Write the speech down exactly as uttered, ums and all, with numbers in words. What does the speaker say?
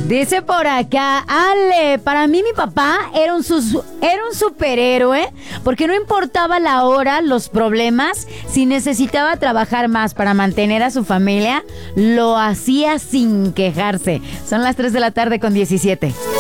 Dice por acá, Ale, para mí mi papá era un, sus- era un superhéroe porque no importaba la hora, los problemas, si necesitaba trabajar más para mantener a su familia, lo hacía sin quejarse. Son las tres de la tarde con diecisiete.